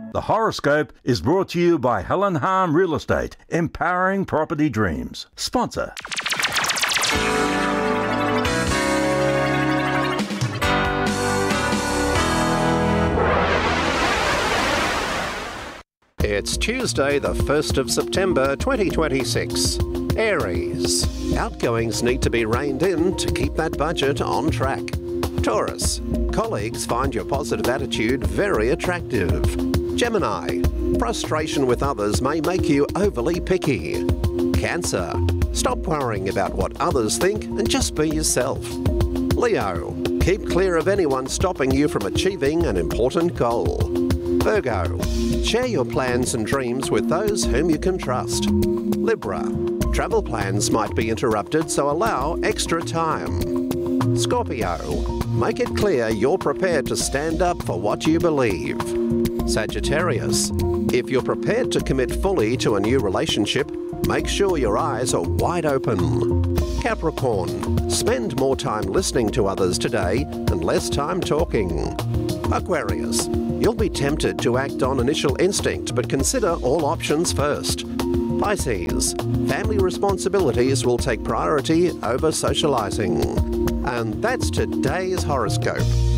The horoscope is brought to you by Helen Harm Real Estate, empowering property dreams. Sponsor. It's Tuesday, the 1st of September 2026. Aries. Outgoings need to be reined in to keep that budget on track. Taurus. Colleagues find your positive attitude very attractive. Gemini. Frustration with others may make you overly picky. Cancer. Stop worrying about what others think and just be yourself. Leo. Keep clear of anyone stopping you from achieving an important goal. Virgo. Share your plans and dreams with those whom you can trust. Libra. Travel plans might be interrupted, so allow extra time. Scorpio. Make it clear you're prepared to stand up for what you believe. Sagittarius. If you're prepared to commit fully to a new relationship, make sure your eyes are wide open. Capricorn. Spend more time listening to others today and less time talking. Aquarius. You'll be tempted to act on initial instinct, but consider all options first. Pisces. Family responsibilities will take priority over socializing. And that's today's horoscope.